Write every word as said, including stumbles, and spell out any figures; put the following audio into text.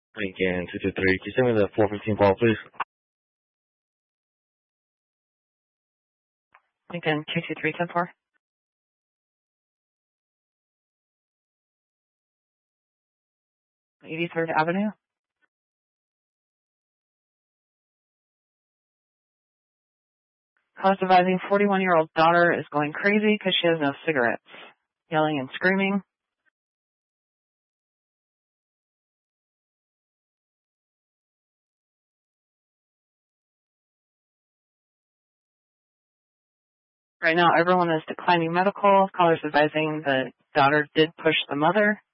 Lincoln two two three. Can you send me the four fifteen call, please? Lincoln two two three ten four. eighty-third Avenue. Cause advising forty-one-year-old daughter is going crazy because she has no cigarettes. Yelling and screaming. Right now, everyone is declining medical. Callers advising the daughter did push the mother.